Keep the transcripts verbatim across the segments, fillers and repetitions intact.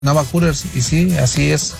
Nava Coolers, y sí, así es.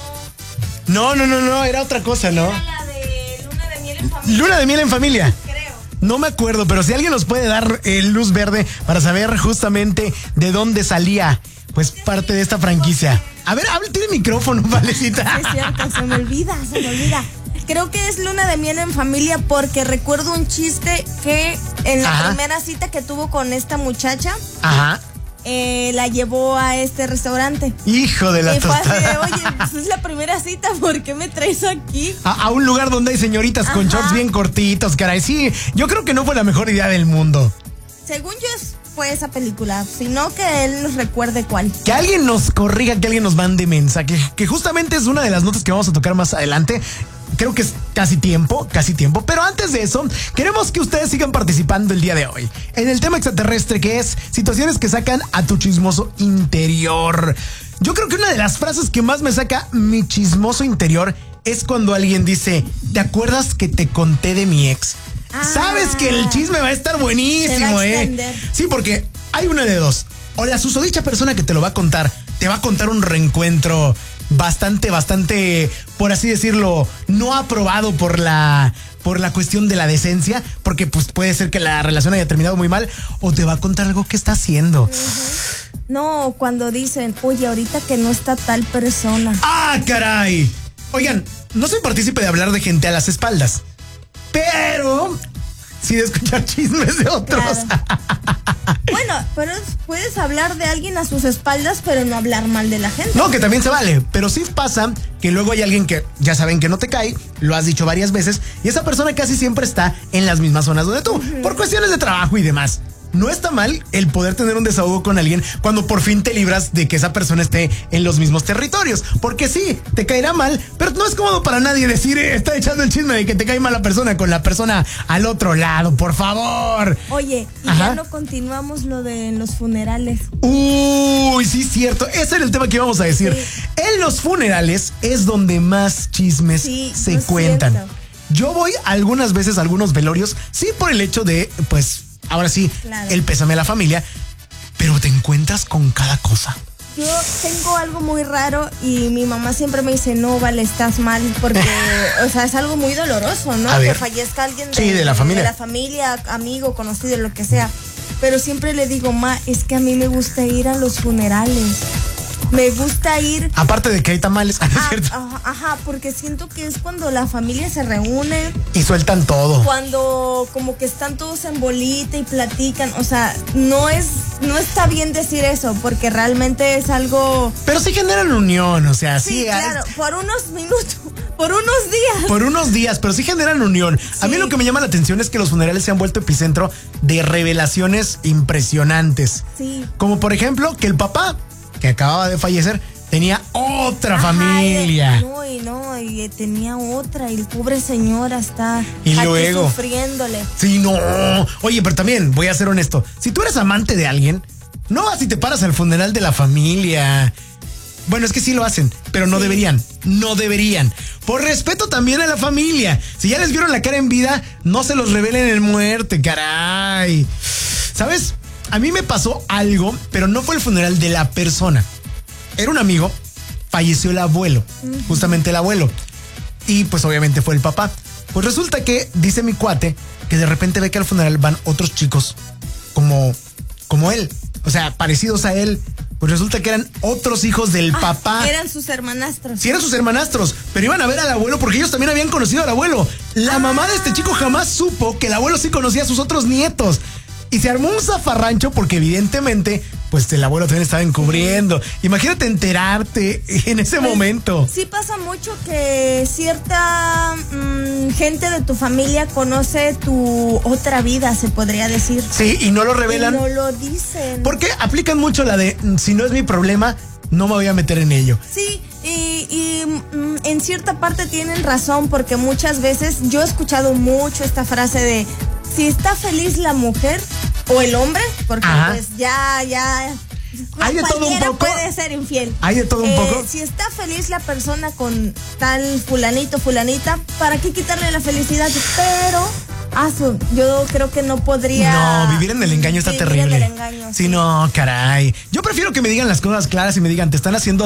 No, no, no, no, era otra cosa, ¿no? Era la de Luna de Miel en Familia. Luna de Miel en Familia. Creo. No me acuerdo, pero si alguien nos puede dar eh, luz verde para saber justamente de dónde salía, pues parte de esta franquicia. A ver, hable, tiene micrófono, Valecita. Sí, es cierto, se me olvida, se me olvida. Creo que es Luna de Miel en Familia porque recuerdo un chiste que en la Ajá. primera cita que tuvo con esta muchacha, Ajá. eh, la llevó a este restaurante. Hijo de la Y fue así de, tostada. oye, pues es la primera cita, ¿por qué me traes aquí? A, a un lugar donde hay señoritas con Ajá. shorts bien cortitos, caray. Sí, yo creo que no fue la mejor idea del mundo. Según yo es- fue esa película, sino que él nos recuerde cuál. Que alguien nos corrija, que alguien nos mande mensaje, que justamente es una de las notas que vamos a tocar más adelante. Creo que es casi tiempo, casi tiempo. Pero antes de eso, queremos que ustedes sigan participando el día de hoy en el tema extraterrestre, que es situaciones que sacan a tu chismoso interior. Yo creo que una de las frases que más me saca mi chismoso interior es cuando alguien dice, ¿te acuerdas que te conté de mi ex? Ah. Sabes que el chisme va a estar buenísimo, Se va a eh. extender. Sí, porque hay una de dos. O la susodicha persona que te lo va a contar, te va a contar un reencuentro bastante, bastante, por así decirlo, no aprobado por la, por la cuestión de la decencia, porque pues puede ser que la relación haya terminado muy mal, o te va a contar algo que está haciendo. No, cuando dicen, oye, ahorita que no está tal persona. ¡Ah, caray! Oigan, no soy partícipe de hablar de gente a las espaldas, pero sí de escuchar chismes de otros. Claro. Bueno, pero puedes hablar de alguien a sus espaldas, pero no hablar mal de la gente. No, que también se vale, pero sí pasa que luego hay alguien que ya saben que no te cae, lo has dicho varias veces, y esa persona casi siempre está en las mismas zonas donde tú, uh-huh. por cuestiones de trabajo y demás. No está mal el poder tener un desahogo con alguien cuando por fin te libras de que esa persona esté en los mismos territorios. Porque sí, te caerá mal, pero no es cómodo para nadie decir, eh, está echando el chisme de que te cae mal la persona con la persona al otro lado, por favor. Oye, y Ajá. ya no continuamos lo de los funerales. Uy, sí, cierto. Ese era el tema que íbamos a decir. Sí. En los funerales es donde más chismes Sí, se lo cuentan. siento. Yo voy algunas veces a algunos velorios, sí, por el hecho de, pues, ahora sí, Claro. el pésame a la familia, pero te encuentras con cada cosa. Yo tengo algo muy raro y mi mamá siempre me dice, no, vale, estás mal, porque, o sea, es algo muy doloroso, ¿no? A ver. Que fallezca alguien de, Sí, de la familia. de la familia, amigo, conocido, lo que sea. Pero siempre le digo, ma, es que a mí me gusta ir a los funerales. Me gusta ir... Aparte de que hay tamales, ¿no es Ah, cierto? ajá, ajá, porque siento que es cuando la familia se reúne, Y sueltan todo. cuando como que están todos en bolita y platican, o sea, no es, no está bien decir eso, porque realmente es algo... Pero sí generan unión, o sea, sí. Sí, claro, hay- por unos minutos, por unos días. Por unos días, pero sí generan unión. A mí Sí. lo que me llama la atención es que los funerales se han vuelto epicentro de revelaciones impresionantes. Sí. Como por ejemplo, que el papá, que acababa de fallecer, tenía otra Ajá, familia. y- no, y no, y eh, tenía otra, y el pobre señora está Y aquí luego. sufriéndole. Sí, no. Oye, pero también, voy a ser honesto. Si tú eres amante de alguien, no vas y te paras al funeral de la familia. Bueno, es que sí lo hacen, pero no Sí. deberían. No deberían. Por respeto también a la familia. Si ya les vieron la cara en vida, no se los revelen en muerte, caray. ¿Sabes? A mí me pasó algo, pero no fue el funeral de la persona. Era un amigo, falleció el abuelo, uh-huh. justamente el abuelo. Y pues obviamente fue el papá. Pues resulta que, dice mi cuate, que de repente ve que al funeral van otros chicos como, como él. O sea, parecidos a él. Pues resulta que eran otros hijos del Ah, papá. Eran sus hermanastros. Sí, eran sus hermanastros, pero iban a ver al abuelo porque ellos también habían conocido al abuelo. La Ah. mamá de este chico jamás supo que el abuelo sí conocía a sus otros nietos. Y se armó un zafarrancho porque evidentemente, pues el abuelo también estaba encubriendo. Imagínate enterarte en ese Pues, momento. Sí pasa mucho que cierta mmm, gente de tu familia conoce tu otra vida, se podría decir. Sí, y no lo revelan. Y no lo dicen. Porque aplican mucho la de, si no es mi problema, no me voy a meter en ello. Sí, y, y mm, en cierta parte tienen razón, porque muchas veces yo he escuchado mucho esta frase de, si está feliz la mujer o el hombre, porque Ajá. pues ya, ya... Hay de todo un cualquiera poco. puede ser infiel. Hay de todo un Eh, poco. Si está feliz la persona con tal fulanito, fulanita, ¿para qué quitarle la felicidad? Pero Ah, su, yo creo que no podría. No, vivir en el engaño está vivir terrible. en el engaño, sí, sí. no, caray. Yo prefiero que me digan las cosas claras y me digan, te están haciendo